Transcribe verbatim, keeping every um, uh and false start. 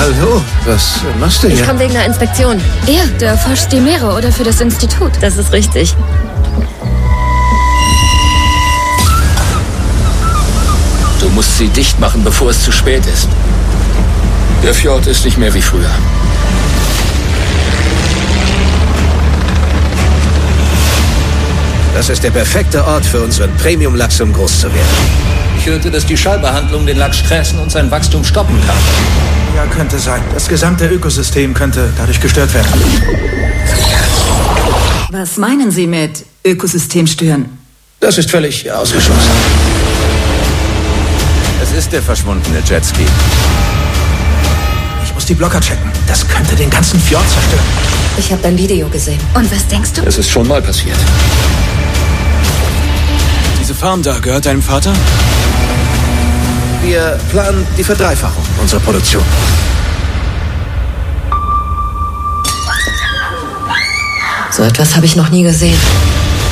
Hallo, was machst du hier? Ich komme wegen einer Inspektion. Er, der forscht die Meere oder für das Institut. Das ist richtig. Du musst sie dicht machen, bevor es zu spät ist. Der Fjord ist nicht mehr wie früher. Das ist der perfekte Ort für unseren Premium-Lachs, um groß zu werden. Ich hörte, dass die Schallbehandlung den Lachs stressen und sein Wachstum stoppen kann. Ja, könnte sein. Das gesamte Ökosystem könnte dadurch gestört werden. Was meinen Sie mit Ökosystem stören? Das ist völlig ausgeschlossen. Es ist der verschwundene Jetski. Ich muss die Blocker checken. Das könnte den ganzen Fjord zerstören. Ich habe dein Video gesehen. Und was denkst du? Es ist schon mal passiert. Diese Farm da gehört deinem Vater? Wir planen die Verdreifachung unserer Produktion. So etwas habe ich noch nie gesehen.